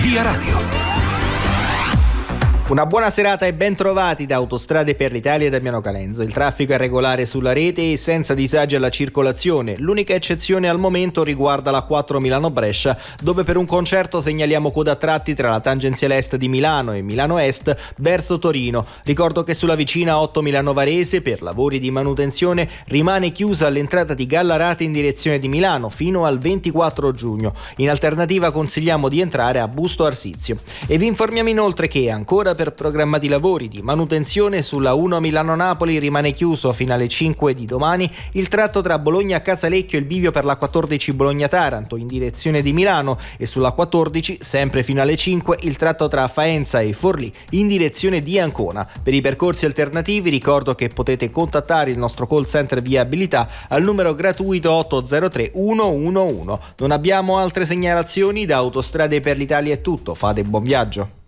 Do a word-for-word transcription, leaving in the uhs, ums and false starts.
Via Radio. Una buona serata e ben trovati da Autostrade per l'Italia e Damiano Calenzo. Il traffico è regolare sulla rete e senza disagi alla circolazione. L'unica eccezione al momento riguarda la quattro Milano-Brescia, dove per un concerto segnaliamo coda a tratti tra la tangenziale est di Milano e Milano Est verso Torino. Ricordo che sulla vicina otto Milano Varese, per lavori di manutenzione, rimane chiusa all'entrata di Gallarate in direzione di Milano fino al ventiquattro giugno. In alternativa consigliamo di entrare a Busto Arsizio. E vi informiamo inoltre che ancora per programmati lavori di manutenzione sulla uno Milano-Napoli rimane chiuso fino alle cinque di domani il tratto tra Bologna-Casalecchio e il bivio per la quattordici Bologna-Taranto in direzione di Milano, e sulla quattordici sempre fino alle cinque il tratto tra Faenza e Forlì in direzione di Ancona. Per i percorsi alternativi ricordo che potete contattare il nostro call center viabilità al numero gratuito otto zero tre uno uno uno. Non abbiamo altre segnalazioni, da Autostrade per l'Italia è tutto, fate buon viaggio.